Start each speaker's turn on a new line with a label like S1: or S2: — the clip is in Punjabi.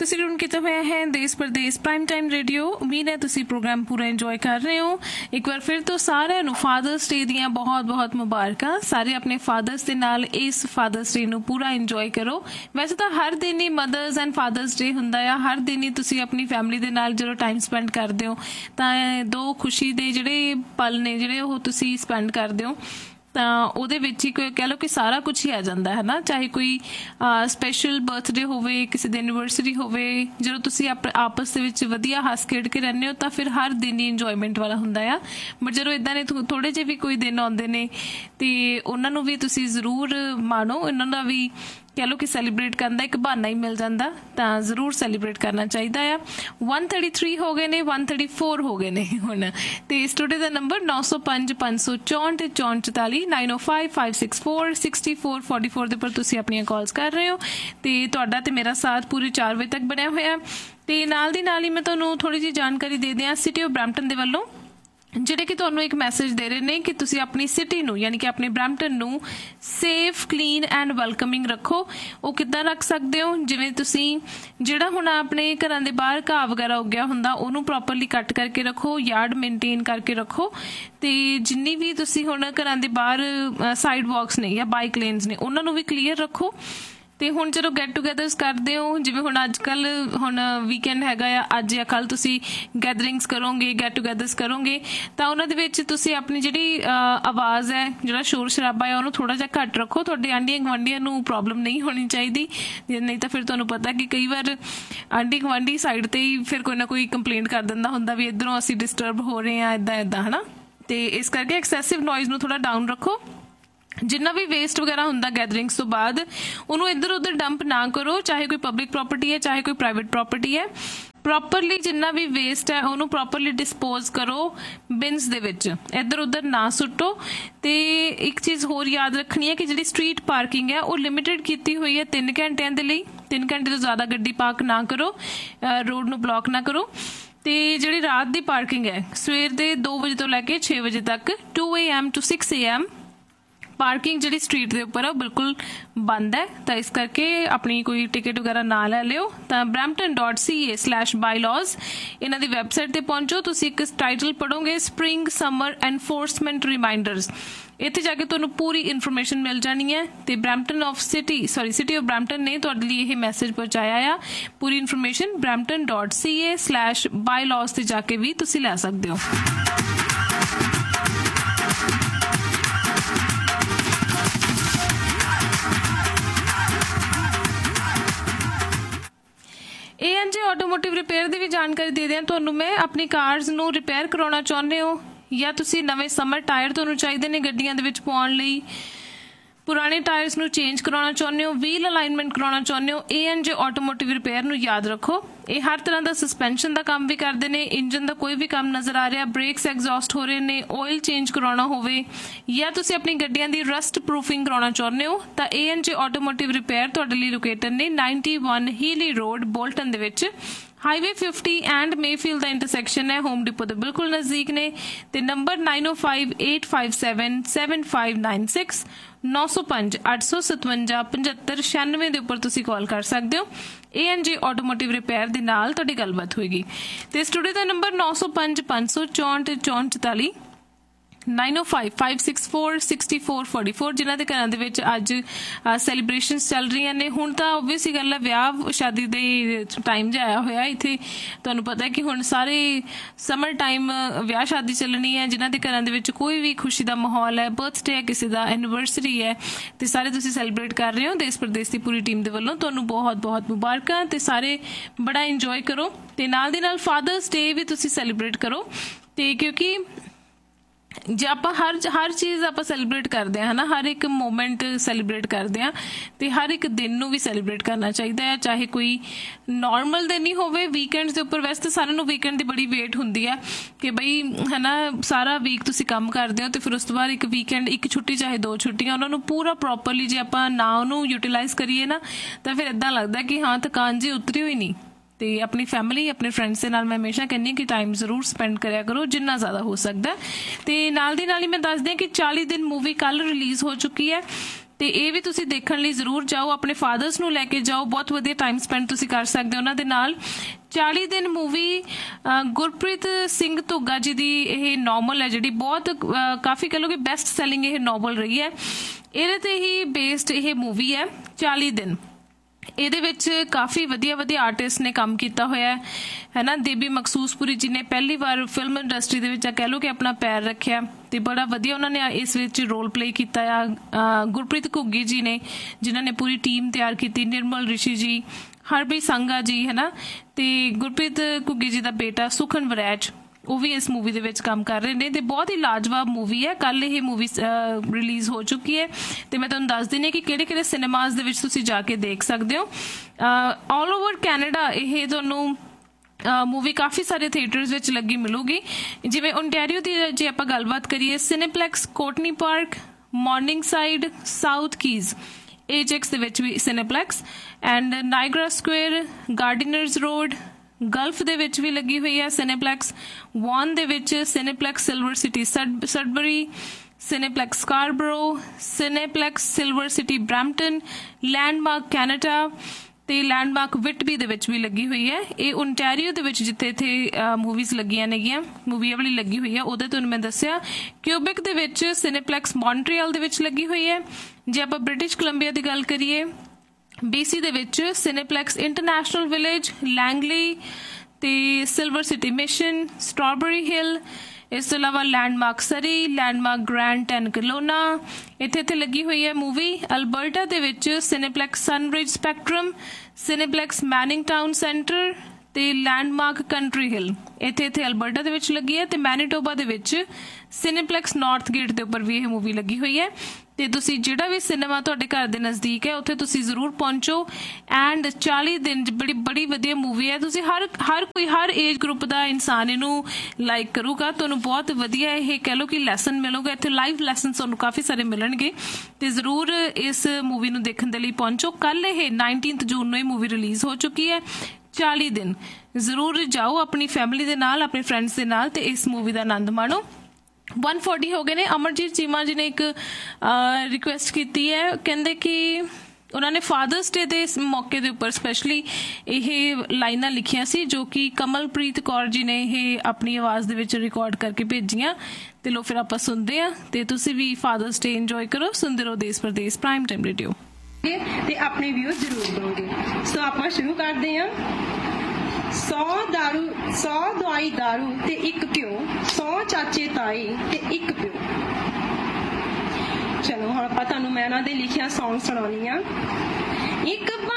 S1: ਤੁਸੀਂ ਟਿਊਨ ਕੀਤਾ ਹੋਇਆ ਹੈ ਦੇਸ਼ ਪ੍ਰਦੇਸ਼ ਪ੍ਰਾਈਮ ਟਾਈਮ ਰੇਡੀਓ। ਉਮੀਦ ਹੈ ਤੁਸੀਂ ਪ੍ਰੋਗਰਾਮ ਪੂਰਾ ਇੰਜੋਏ ਕਰ ਰਹੇ ਹੋ। ਇੱਕ ਵਾਰ ਫਿਰ ਤੋਂ ਸਾਰਿਆਂ ਨੂੰ ਫਾਦਰਸ ਡੇ ਦੀਆਂ ਬਹੁਤ ਮੁਬਾਰਕਾਂ। ਸਾਰੇ ਆਪਣੇ ਫਾਦਰਸ ਦੇ ਨਾਲ ਇਸ ਫਾਦਰਸ ਡੇ ਨੂੰ ਪੂਰਾ ਇੰਜੋਏ ਕਰੋ। ਵੈਸੇ ਤਾਂ ਹਰ ਦਿਨ ਹੀ ਮਦਰਸ ਐਂਡ ਫਾਦਰਸ ਡੇ ਹੁੰਦਾ ਆ, ਹਰ ਦਿਨ ਹੀ ਤੁਸੀਂ ਆਪਣੀ ਫੈਮਿਲੀ ਦੇ ਨਾਲ ਜਦੋਂ ਟਾਈਮ ਸਪੈਂਡ ਕਰਦੇ ਹੋ ਤਾਂ ਦੋ ਖੁਸ਼ੀ ਦੇ ਜਿਹੜੇ ਪਲ ਨੇ ਜਿਹੜੇ ਉਹ ਤੁਸੀਂ ਸਪੈਂਡ ਕਰਦੇ ਹੋ ਤਾਂ ਉਹਦੇ ਵਿੱਚ ਹੀ ਕੋਈ ਕਹਿ ਲਓ ਕਿ ਸਾਰਾ ਕੁਛ ਹੀ ਆ ਜਾਂਦਾ ਹੈ ਨਾ। ਚਾਹੇ ਕੋਈ ਸਪੈਸ਼ਲ ਬਰਥਡੇ ਹੋਵੇ, ਕਿਸੇ ਦੀ ਐਨੀਵਰਸਰੀ ਹੋਵੇ, ਜਦੋਂ ਤੁਸੀਂ ਆਪਸ ਦੇ ਵਿੱਚ ਵਧੀਆ ਹੱਸ ਖੇਡ ਕੇ ਰਹਿੰਦੇ ਹੋ ਤਾਂ ਫਿਰ ਹਰ ਦਿਨ ਹੀ ਇੰਜੋਏਮੈਂਟ ਵਾਲਾ ਹੁੰਦਾ ਆ। ਬਟ ਜਦੋਂ ਇੱਦਾਂ ਦੇ ਥੋੜ੍ਹੇ ਜਿਹੇ ਵੀ ਕੋਈ ਦਿਨ ਆਉਂਦੇ ਨੇ ਤੇ ਉਹਨਾਂ ਨੂੰ ਵੀ ਤੁਸੀਂ ਜ਼ਰੂਰ ਮਾਣੋ। ਇਹਨਾਂ ਦਾ ਵੀ ਕਹਿ ਲਓ ਕਿ ਸੈਲੀਬ੍ਰੇਟ ਕਰਨ ਦਾ ਇੱਕ ਬਹਾਨਾ ਹੀ ਮਿਲ ਜਾਂਦਾ ਤਾਂ ਜ਼ਰੂਰ ਸੈਲੀਬ੍ਰੇਟ ਕਰਨਾ ਚਾਹੀਦਾ ਆ। 133 ਹੋ ਗਏ ਨੇ, 134 ਹੋ ਗਏ ਨੇ ਹੁਣ। ਤੇ ਸਟੂਡੀਓ ਦਾ ਨੰਬਰ 905 564 44 905 564 6444 ਦੇ ਪਰ ਤੁਸੀਂ ਆਪਣੀਆਂ ਕਾਲਸ ਕਰ ਰਹੇ ਹੋ ਤੇ ਤੁਹਾਡਾ ਤੇ ਮੇਰਾ ਸਾਥ ਪੂਰੇ 4 ਵਜੇ ਤੱਕ ਬਣਿਆ ਹੋਇਆ। ਤੇ ਨਾਲ ਦੀ ਨਾਲ ਹੀ ਮੈਂ ਤੁਹਾਨੂੰ ਥੋੜ੍ਹੀ ਜਿਹੀ ਜਾਣਕਾਰੀ ਦੇ ਦਿਆਂ ਸਿਟੀ ਆਫ ਬਰੈਂਪਟਨ ਦੇ ਵੱਲੋਂ, ਜਿਹੜੇ ਕਿ ਤੁਹਾਨੂੰ ਇੱਕ ਮੈਸੇਜ ਦੇ ਰਹੇ ਨੇ ਕਿ ਤੁਸੀਂ ਆਪਣੀ ਸਿਟੀ ਨੂੰ ਯਾਨੀ ਕਿ ਆਪਣੇ ਬਰੈਂਪਟਨ ਨੂੰ ਸੇਫ, ਕਲੀਨ ਐਂਡ ਵੈਲਕਮਿੰਗ ਰੱਖੋ। ਉਹ ਕਿੱਦਾਂ ਰੱਖ ਸਕਦੇ ਹੋ? ਜਿਵੇਂ ਤੁਸੀਂ ਜਿਹੜਾ ਹੁਣ ਆਪਣੇ ਘਰਾਂ ਦੇ ਬਾਹਰ ਘਾਹ ਵਗੈਰਾ ਉੱਗਿਆ ਹੁੰਦਾ ਉਹਨੂੰ ਪ੍ਰੋਪਰਲੀ ਕੱਟ ਕਰਕੇ ਰੱਖੋ, ਯਾਰਡ ਮੇਨਟੇਨ ਕਰਕੇ ਰੱਖੋ। ਤੇ ਜਿੰਨੀ ਵੀ ਤੁਸੀਂ ਹੁਣ ਘਰਾਂ ਦੇ ਬਾਹਰ ਸਾਈਡ ਵਾਕਸ ਨੇ ਜਾਂ ਬਾਈਕ ਲੇਨਸ ਨੇ ਉਹਨਾਂ ਨੂੰ ਵੀ ਕਲੀਅਰ ਰੱਖੋ। ਤੇ ਹੁਣ ਜਦੋਂ ਗੈਟ ਟੂਗੈਦਰਸ ਕਰਦੇ ਹੋ, ਜਿਵੇਂ ਹੁਣ ਅੱਜ ਕੱਲ੍ਹ ਹੁਣ ਵੀਕਐਂਡ ਹੈਗਾ ਆ, ਅੱਜ ਜਾਂ ਕੱਲ੍ਹ ਤੁਸੀਂ ਗੈਦਰਿੰਗਸ ਕਰੋਗੇ, ਗੈਟ ਟੂਗੈਦਰਸ ਕਰੋਗੇ ਤਾਂ ਉਹਨਾਂ ਦੇ ਵਿੱਚ ਤੁਸੀਂ ਆਪਣੀ ਜਿਹੜੀ ਆਵਾਜ਼ ਹੈ, ਜਿਹੜਾ ਸ਼ੋਰ ਸ਼ਰਾਬਾ ਹੈ ਉਹਨੂੰ ਥੋੜ੍ਹਾ ਜਿਹਾ ਘੱਟ ਰੱਖੋ। ਤੁਹਾਡੇ ਆਂਢੀਆਂ ਗੁਆਂਢੀਆਂ ਨੂੰ ਪ੍ਰੋਬਲਮ ਨਹੀਂ ਹੋਣੀ ਚਾਹੀਦੀ, ਨਹੀਂ ਤਾਂ ਫਿਰ ਤੁਹਾਨੂੰ ਪਤਾ ਕਿ ਕਈ ਵਾਰ ਆਂਢੀ ਗੁਆਂਢੀ ਸਾਈਡ 'ਤੇ ਹੀ ਫਿਰ ਕੋਈ ਨਾ ਕੋਈ ਕੰਪਲੇਂਟ ਕਰ ਦਿੰਦਾ ਹੁੰਦਾ ਵੀ ਇੱਧਰੋਂ ਅਸੀਂ ਡਿਸਟਰਬ ਹੋ ਰਹੇ ਹਾਂ ਇੱਦਾਂ ਹੈ ਨਾ। ਤੇ ਇਸ ਕਰਕੇ ਐਕਸੈਸਿਵ ਨੋਇਜ਼ ਨੂੰ ਥੋੜ੍ਹਾ ਡਾਊਨ ਰੱਖੋ। ਜਿੰਨਾ ਵੀ ਵੇਸਟ ਵਗੈਰਾ ਹੁੰਦਾ ਗੈਦਰਿੰਗਸ ਤੋਂ ਬਾਅਦ ਉਹਨੂੰ ਇੱਧਰ ਉੱਧਰ ਡੰਪ ਨਾ ਕਰੋ, ਚਾਹੇ ਕੋਈ ਪਬਲਿਕ ਪ੍ਰੋਪਰਟੀ ਹੈ ਚਾਹੇ ਕੋਈ ਪ੍ਰਾਈਵੇਟ ਪ੍ਰੋਪਰਟੀ ਹੈ। ਪ੍ਰੋਪਰਲੀ ਜਿੰਨਾ ਵੀ ਵੇਸਟ ਹੈ ਉਹਨੂੰ ਪ੍ਰੋਪਰਲੀ ਡਿਸਪੋਜ਼ ਕਰੋ ਬਿਨਸ ਦੇ ਵਿੱਚ, ਇੱਧਰ ਉੱਧਰ ਨਾ ਸੁੱਟੋ। ਤੇ ਇੱਕ ਚੀਜ਼ ਹੋਰ ਯਾਦ ਰੱਖਣੀ ਹੈ ਕਿ ਜਿਹੜੀ ਸਟਰੀਟ ਪਾਰਕਿੰਗ ਹੈ ਉਹ ਲਿਮਿਟਡ ਕੀਤੀ ਹੋਈ ਹੈ 3 ਘੰਟਿਆਂ ਦੇ ਲਈ। 3 ਘੰਟੇ ਤੋਂ ਜ਼ਿਆਦਾ ਗੱਡੀ ਪਾਰਕ ਨਾ ਕਰੋ, ਰੋਡ ਨੂੰ ਬਲੌਕ ਨਾ ਕਰੋ। ਤੇ ਜਿਹੜੀ ਰਾਤ ਦੀ ਪਾਰਕਿੰਗ ਹੈ ਸਵੇਰ ਦੇ 2 ਵਜੇ ਤੋਂ ਲੈ ਕੇ 6 ਵਜੇ ਤੱਕ 2 AM to 6 AM ਪਾਰਕਿੰਗ ਜਿਹੜੀ ਸਟਰੀਟ ਦੇ ਉੱਪਰ ਆ ਉਹ ਬਿਲਕੁਲ ਬੰਦ ਹੈ। ਤਾਂ ਇਸ ਕਰਕੇ ਆਪਣੀ ਕੋਈ ਟਿਕਟ ਵਗੈਰਾ ਨਾ ਲੈ ਲਿਓ। ਤਾਂ brampton.ca/bylaws ਇਹਨਾਂ ਦੀ ਵੈਬਸਾਈਟ ਤੇ ਪਹੁੰਚੋ। ਤੁਸੀਂ ਇੱਕ ਟਾਈਟਲ ਪੜੋਗੇ ਸਪ੍ਰਿੰਗ ਸਮਰ ਐਨਫੋਰਸਮੈਂਟ ਰਿਮਾਈਂਡਰਸ। ਇੱਥੇ ਜਾ ਕੇ ਤੁਹਾਨੂੰ ਪੂਰੀ ਇਨਫੋਰਮੇਸ਼ਨ ਮਿਲ ਜਾਣੀ ਹੈ। ਤੇ ਸਿਟੀ ਆਫ ਬਰੈਂਪਟਨ ਨੇ ਤੁਹਾਡੇ ਲਈ ਇਹ ਮੈਸੇਜ ਪਹੁੰਚਾਇਆ ਆ। ਪੂਰੀ ਇਨਫੋਰਮੇਸ਼ਨ brampton.ca/bylaws ਤੇ ਜਾ ਕੇ ਵੀ ਤੁਸੀਂ ਲੈ ਸਕਦੇ ਹੋ। A&J ਆਟੋਮੋਟਿਵ ਰਿਪੇਅਰ ਦੀ ਵੀ ਜਾਣਕਾਰੀ ਦੇ ਦਿਆਂ ਤੁਹਾਨੂੰ ਮੈਂ। ਆਪਣੀ ਕਾਰਸ ਨੂੰ ਰਿਪੇਅਰ ਕਰਾਉਣਾ ਚਾਹੁੰਦੇ ਹੋ ਜਾਂ ਤੁਸੀਂ ਨਵੇਂ ਸਮਰ ਟਾਇਰ ਤੁਹਾਨੂੰ ਚਾਹੀਦੇ ਨੇ ਗੱਡੀਆਂ ਦੇ ਵਿੱਚ ਪਾਉਣ ਲਈ, ਪੁਰਾਣੇ ਟਾਇਰਸ ਨੂੰ ਚੇਂਜ ਕਰਾਉਣਾ ਚਾਹੁੰਦੇ ਹੋ, ਵੀਲ ਅਲਾਈਨਮੈਂਟ ਕਰਾਉਣਾ ਚਾਹੁੰਦੇ ਹੋ, A&J ਆਟੋਮੋਟਿਵ ਰਿਪੇਅਰ ਨੂੰ ਯਾਦ ਰੱਖੋ। ਇਹ ਹਰ ਤਰ੍ਹਾਂ ਦਾ ਸਸਪੈਂਸ਼ਨ ਦਾ ਕੰਮ ਵੀ ਕਰਦੇ ਨੇ। ਇੰਜਨ ਦਾ ਕੋਈ ਵੀ ਕੰਮ ਨਜ਼ਰ ਆ ਰਿਹਾ, ਬ੍ਰੇਕਸ ਐਗਜ਼ੌਸਟ ਹੋ ਰਹੇ ਨੇ, ਆਇਲ ਚੇਂਜ ਕਰਾਉਣਾ ਹੋਵੇ ਜਾਂ ਤੁਸੀਂ ਆਪਣੀ ਗੱਡੀਆਂ ਦੀ ਰਸਟ ਪ੍ਰੂਫਿੰਗ ਕਰਾਉਣਾ ਚਾਹੁੰਦੇ ਹੋ ਤਾਂ A&J ਆਟੋਮੋਟਿਵ ਰਿਪੇਅਰ ਤੁਹਾਡੇ ਲਈ ਲੋਕੇਟਡ ਨੇ 91 ਹੀਲੀ ਰੋਡ ਬੋਲਟਨ ਦੇ ਵਿੱਚ। Highway 50 and Mayfield the intersection ਹੈ, ਹੋਮ ਡਿਪੋ ਦੇ ਬਿਲਕੁਲ ਨਜ਼ਦੀਕ ਨੇ। ਤੇ ਨੰਬਰ 9058577596 905 857 7596 ਦੇ ਉੱਪਰ ਤੁਸੀਂ ਕਾਲ ਕਰ ਸਕਦੇ ਹੋ। A&J ਆਟੋਮੋਟਿਵ ਰਿਪੇਅਰ ਦੇ ਨਾਲ ਤੁਹਾਡੀ ਗੱਲਬਾਤ ਹੋਏਗੀ। ਤੇ ਸਟੂਡੀਓ ਦਾ ਨੰਬਰ 905 564 44 905 564 6444 ਜਿਨ੍ਹਾਂ ਦੇ ਘਰਾਂ ਦੇ ਵਿੱਚ ਅੱਜ ਸੈਲੀਬ੍ਰੇਸ਼ਨਸ ਚੱਲ ਰਹੀਆਂ ਨੇ। ਹੁਣ ਤਾਂ ਓਬਵੀਅਸ ਹੀ ਗੱਲ ਹੈ, ਵਿਆਹ ਸ਼ਾਦੀ ਦੇ ਟਾਈਮ ਜਿਹਾ ਆਇਆ ਹੋਇਆ ਇੱਥੇ। ਤੁਹਾਨੂੰ ਪਤਾ ਕਿ ਹੁਣ ਸਾਰੇ ਸਮਰ ਟਾਈਮ ਵਿਆਹ ਸ਼ਾਦੀ ਚੱਲਣੀ ਹੈ। ਜਿਨ੍ਹਾਂ ਦੇ ਘਰਾਂ ਦੇ ਵਿੱਚ ਕੋਈ ਵੀ ਖੁਸ਼ੀ ਦਾ ਮਾਹੌਲ ਹੈ, ਬਰਥਡੇ ਹੈ, ਕਿਸੇ ਦਾ ਐਨੀਵਰਸਰੀ ਹੈ ਤੇ ਸਾਰੇ ਤੁਸੀਂ ਸੈਲੀਬ੍ਰੇਟ ਕਰ ਰਹੇ ਹੋ। ਦੇਸ਼ ਪ੍ਰਦੇਸ਼ ਦੀ ਪੂਰੀ ਟੀਮ ਦੇ ਵੱਲੋਂ ਤੁਹਾਨੂੰ ਬਹੁਤ ਮੁਬਾਰਕਾਂ ਤੇ ਸਾਰੇ ਬੜਾ ਇੰਜੋਏ ਕਰੋ। ਤੇ ਨਾਲ ਦੀ ਨਾਲ ਫਾਦਰਸ ਡੇ ਵੀ ਤੁਸੀਂ ਸੈਲੀਬ੍ਰੇਟ ਕਰੋ। ਤੇ ਕਿਉਂਕਿ ਜੇ ਆਪਾਂ ਹਰ ਚੀਜ਼ ਆਪਾਂ ਸੈਲੀਬ੍ਰੇਟ ਕਰਦੇ ਹਾਂ ਨਾ, ਹਰ ਇੱਕ ਮੂਮੈਂਟ ਸੈਲੀਬ੍ਰੇਟ ਕਰਦੇ ਹਾਂ ਤੇ ਹਰ ਇੱਕ ਦਿਨ ਨੂੰ ਵੀ ਸੈਲੀਬ੍ਰੇਟ ਕਰਨਾ ਚਾਹੀਦਾ ਹੈ, ਚਾਹੇ ਕੋਈ ਨੋਰਮਲ ਦਿਨ ਹੀ ਹੋਵੇ। ਵੀਕਐਂਡਸ ਦੇ ਉੱਪਰ ਵੈਸੇ ਤਾਂ ਸਾਰਿਆਂ ਨੂੰ ਵੀਕਐਂਡ ਦੀ ਬੜੀ ਵੇਟ ਹੁੰਦੀ ਹੈ ਕਿ ਬਈ ਹੈ ਨਾ ਸਾਰਾ ਵੀਕ ਤੁਸੀਂ ਕੰਮ ਕਰਦੇ ਹੋ ਤੇ ਫਿਰ ਉਸ ਤੋਂ ਬਾਅਦ ਇੱਕ ਵੀਕਐਂਡ, ਇੱਕ ਛੁੱਟੀ ਚਾਹੇ 2 ਛੁੱਟੀਆਂ, ਉਹਨਾਂ ਨੂੰ ਪੂਰਾ ਪ੍ਰੋਪਰਲੀ ਜੇ ਆਪਾਂ ਨਾ ਉਹਨੂੰ ਯੂਟੀਲਾਈਜ਼ ਕਰੀਏ ਨਾ ਤਾਂ ਫਿਰ ਇੱਦਾਂ ਲੱਗਦਾ ਕਿ ਹਾਂ ਥਕਾਨ ਜੀ ਉਤਰੀ ਹੋਈ ਨਹੀਂ। ਤੇ ਆਪਣੀ ਫੈਮਿਲੀ, ਆਪਣੇ ਫਰੈਂਡਸ ਦੇ ਨਾਲ ਮੈਂ ਹਮੇਸ਼ਾ ਕਹਿੰਦੀ ਹਾਂ ਕਿ ਟਾਈਮ ਜ਼ਰੂਰ ਸਪੈਂਡ ਕਰਿਆ ਕਰੋ ਜਿੰਨਾ ਜ਼ਿਆਦਾ ਹੋ ਸਕਦਾ। ਤੇ ਨਾਲ ਦੀ ਨਾਲ ਹੀ ਮੈਂ ਦੱਸਦੀ ਹਾਂ ਕਿ 40 ਦਿਨ ਮੂਵੀ ਕੱਲ੍ਹ ਰਿਲੀਜ਼ ਹੋ ਚੁੱਕੀ ਹੈ ਤੇ ਇਹ ਵੀ ਤੁਸੀਂ ਦੇਖਣ ਲਈ ਜ਼ਰੂਰ ਜਾਓ, ਆਪਣੇ ਫਾਦਰਸ ਨੂੰ ਲੈ ਕੇ ਜਾਓ, ਬਹੁਤ ਵਧੀਆ ਟਾਈਮ ਸਪੈਂਡ ਤੁਸੀਂ ਕਰ ਸਕਦੇ ਹੋ ਉਹਨਾਂ ਦੇ ਨਾਲ। 40 ਦਿਨ ਮੂਵੀ ਗੁਰਪ੍ਰੀਤ ਸਿੰਘ ਧੁੱਗਾ ਜੀ ਦੀ ਇਹ ਨੋਵਲ ਹੈ ਜਿਹੜੀ ਬਹੁਤ ਕਾਫੀ ਕਹ ਲਓ ਕਿ ਬੈਸਟ ਸੈਲਿੰਗ ਇਹ ਨੋਵਲ ਰਹੀ ਹੈ। ਇਹਦੇ ਤੇ ਹੀ ਬੇਸਡ ਇਹ ਮੂਵੀ ਹੈ 40 ਦਿਨ। ਇਹਦੇ ਵਿੱਚ ਕਾਫੀ ਵਧੀਆ ਆਰਟਿਸਟ ਨੇ ਕੰਮ ਕੀਤਾ ਹੋਇਆ ਹੈ ਨਾ। ਦੇਬੀ ਮਕਸੂਸਪੁਰੀ ਜੀ ਨੇ ਪਹਿਲੀ ਵਾਰ ਫਿਲਮ ਇੰਡਸਟਰੀ ਦੇ ਵਿੱਚ ਕਹਿ ਲਓ ਕਿ ਆਪਣਾ ਪੈਰ ਰੱਖਿਆ ਤੇ ਬੜਾ ਵਧੀਆ ਉਹਨਾਂ ਨੇ ਇਸ ਵਿੱਚ ਰੋਲ ਪਲੇ ਕੀਤਾ ਆ। ਗੁਰਪ੍ਰੀਤ ਘੁੱਗੀ ਜੀ ਨੇ ਜਿਨ੍ਹਾਂ ਨੇ ਪੂਰੀ ਟੀਮ ਤਿਆਰ ਕੀਤੀ, ਨਿਰਮਲ ਰਿਸ਼ੀ ਜੀ, ਹਰਬੀ ਸੰਘਾ ਜੀ ਹੈ ਨਾ, ਤੇ ਗੁਰਪ੍ਰੀਤ ਘੁੱਗੀ ਜੀ ਦਾ ਬੇਟਾ ਸੁਖਨ ਵਰੈਜ ਉਹ ਵੀ ਇਸ ਮੂਵੀ ਦੇ ਵਿੱਚ ਕੰਮ ਕਰ ਰਹੇ ਨੇ ਤੇ ਬਹੁਤ ਹੀ ਲਾਜਵਾਬ ਮੂਵੀ ਹੈ। ਕੱਲ ਇਹ ਮੂਵੀ ਰਿਲੀਜ਼ ਹੋ ਚੁੱਕੀ ਹੈ ਤੇ ਮੈਂ ਤੁਹਾਨੂੰ ਦੱਸ ਦਿੰਦੀ ਹਾਂ ਕਿ ਕਿਹੜੇ ਸਿਨੇਮਾਜ਼ ਦੇ ਵਿੱਚ ਤੁਸੀਂ ਜਾ ਕੇ ਦੇਖ ਸਕਦੇ ਹੋ। ਆਲ ਓਵਰ ਕੈਨੇਡਾ ਇਹ ਤੁਹਾਨੂੰ ਮੂਵੀ ਕਾਫੀ ਸਾਰੇ ਥੀਏਟਰਸ ਵਿੱਚ ਲੱਗੀ ਮਿਲੂਗੀ। ਜਿਵੇਂ ਓਨਟਾਰੀਓ ਦੀ ਜੇ ਆਪਾਂ ਗੱਲਬਾਤ ਕਰੀਏ, ਸਿਨੇਪਲੈਕਸ Courtney park, morning side, south keys, ਏਜੈਕਸ ਦੇ ਵਿੱਚ ਵੀ ਸਿਨੇਪਲੈਕਸ, and Niagara square, ਗਾਰਡਨਰਸ road, Gulf ਦੇ ਵਿੱਚ ਵੀ ਲੱਗੀ ਹੋਈ ਹੈ ਸਿਨੇਪਲੈਕਸ, ਵਾਨ ਦੇ ਵਿੱਚ ਸਿਨੇਪਲੈਕਸ silver city ਸਡਬਰੀ, ਸਿਨੇਪਲੈਕਸ Scarborough, ਸਿਨੇਪਲੈਕਸ silver city Brampton, landmark Canada ਤੇ ਲੈਂਡਮਾਰਕ ਵਿਟਬੀ ਦੇ ਵਿੱਚ ਵੀ ਲੱਗੀ ਹੋਈ ਹੈ। ਇਹ ਓਨਟਾਰੀਓ ਦੇ ਵਿੱਚ ਜਿੱਥੇ ਇੱਥੇ ਮੂਵੀਜ਼ ਲੱਗੀਆਂ ਨੇਗੀਆਂ, ਮੂਵੀ ਵਾਲੀ ਲੱਗੀ ਹੋਈ ਹੈ ਉਹਦੇ ਤੁਹਾਨੂੰ ਮੈਂ ਦੱਸਿਆ। ਕਿਊਬਿਕ ਦੇ ਵਿੱਚ ਸਿਨੇਪਲੈਕਸ ਮੌਂਟਰੀਅਲ ਦੇ ਵਿੱਚ ਲੱਗੀ ਹੋਈ ਹੈ। ਜੇ ਆਪਾਂ ਬ੍ਰਿਟਿਸ਼ ਕੋਲੰਬੀਆ ਦੀ ਗੱਲ ਕਰੀਏ, BC ਦੇ ਵਿੱਚ ਸਿਨੇਪਲੈਕਸ ਇੰਟਰਨੈਸ਼ਨਲ ਵਿਲੇਜ, ਲੈਂਗਲੀ ਤੇ ਸਿਲਵਰ ਸਿਟੀ ਮਿਸ਼ਨ, ਸਟ੍ਰਾਬੇਰੀ ਹਿੱਲ, ਇਸ ਤੋਂ ਇਲਾਵਾ landmark Surrey, landmark grand and Kelowna ਇੱਥੇ ਲੱਗੀ ਹੋਈ ਹੈ ਮੂਵੀ। ਅਲਬਰਟਾ ਦੇ ਵਿੱਚ ਸਿਨੇਪਲੈਕਸ ਸਨਰਿਜ ਸਪੈਕਟਰਮ, ਸਿਨੇਪਲੈਕਸ ਮੈਨਿੰਗ ਟਾਊਨ ਸੈਂਟਰ ਤੇ ਲੈਂਡਮਾਰਕ ਕੰਟਰੀ ਹਿੱਲ ਇੱਥੇ ਅਲਬਰਟਾ ਦੇ ਵਿੱਚ ਲੱਗੀ ਹੈ। ਤੇ ਮੈਨੀਟੋਬਾ ਦੇ ਵਿੱਚ ਸਿਨੇਪਲੈਕਸ ਨਾਰਥ ਗੇਟ ਦੇ ਉੱਪਰ ਵੀ ਇਹ ਮੂਵੀ ਲੱਗੀ ਹੋਈ ਹੈ। ਤੇ ਤੁਸੀਂ ਜਿਹੜਾ ਵੀ ਸਿਨੇਮਾ ਤੁਹਾਡੇ ਘਰ ਦੇ ਨਜ਼ਦੀਕ ਹੈ ਉੱਥੇ ਤੁਸੀਂ ਜ਼ਰੂਰ ਪਹੁੰਚੋ। ਐਂਡ 40 ਦਿਨ ਬੜੀ ਵਧੀਆ ਮੂਵੀ ਹੈ। ਤੁਸੀਂ ਹਰ ਏਜ ਗਰੁੱਪ ਦਾ ਇਨਸਾਨ ਇਹਨੂੰ ਲਾਈਕ ਕਰੂਗਾ, ਤੁਹਾਨੂੰ ਬਹੁਤ ਵਧੀਆ ਇਹ ਕਹਿ ਲਓ ਕਿ ਲੈਸਨ ਮਿਲੂਗਾ ਇੱਥੇ, ਲਾਈਵ ਲੈਸਨ ਤੁਹਾਨੂੰ ਕਾਫੀ ਸਾਰੇ ਮਿਲਣਗੇ ਤੇ ਜ਼ਰੂਰ ਇਸ ਮੂਵੀ ਨੂੰ ਦੇਖਣ ਦੇ ਲਈ ਪਹੁੰਚੋ। ਕੱਲ ਇਹ 19 ਜੂਨ ਨੂੰ ਇਹ ਮੂਵੀ ਰਿਲੀਜ਼ ਹੋ ਚੁੱਕੀ ਹੈ। 40 ਦਿਨ ਜ਼ਰੂਰ ਜਾਓ ਆਪਣੀ ਫੈਮਿਲੀ ਦੇ ਨਾਲ, ਆਪਣੇ ਫਰੈਂਡਸ ਦੇ ਨਾਲ ਤੇ ਇਸ ਮੂਵੀ ਦਾ ਆਨੰਦ ਮਾਣੋ। 140 ਹੋ ਗਏ ਨੇ। ਅਮਰਜੀਤ ਚੀਮਾ ਜੀ ਨੇ ਇੱਕ ਰਿਕੁਐਸਟ ਕੀਤੀ ਹੈ, ਕਹਿੰਦੇ ਕਿ ਉਹਨਾਂ ਨੇ ਫਾਦਰਸ ਡੇ ਦੇ ਮੌਕੇ ਦੇ ਉੱਪਰ ਸਪੈਸ਼ਲੀ ਇਹ ਲਾਈਨਾਂ ਲਿਖੀਆਂ ਸੀ ਜੋ ਕਿ ਕਮਲਪ੍ਰੀਤ ਕੌਰ ਜੀ ਨੇ ਇਹ ਆਪਣੀ ਆਵਾਜ਼ ਦੇ ਵਿੱਚ ਰਿਕਾਰਡ ਕਰਕੇ ਭੇਜੀਆਂ ਤੇ ਲੋ ਫਿਰ ਆਪਾਂ ਸੁਣਦੇ ਹਾਂ ਤੇ ਤੁਸੀਂ ਵੀ ਫਾਦਰਸ ਡੇ ਇੰਜੋਏ ਕਰੋ। ਸੁਣਦੇ ਰਹੋ ਦੇਸ਼ ਪ੍ਰਦੇਸ਼ ਪ੍ਰਾਈਮ ਟਾਈਮ ਰੇਡੀਓ
S2: ਤੇ ਆਪਣੇ ਵਿਊ ਜ਼ਰੂਰ ਦਿਓਗੇ। ਸੋ ਆਪਾਂ ਸ਼ੁਰੂ ਕਰਦੇ ਹਾਂ। 100 ਦਵਾਈ ਦਾਰੂ ਤੇ ਇੱਕ ਪਿਓ, 100 ਚਾਚੇ ਤਾਏ ਤੇ ਇੱਕ ਪਿਓ। ਚਲੋ ਹੁਣ ਆਪਾਂ ਤੁਹਾਨੂੰ ਮੈਂ ਇਹਨਾਂ ਦੇ ਲਿਖਿਆ ਸੌਂਗ ਸੁਣਾਉਣੀ ਆ। ਇੱਕ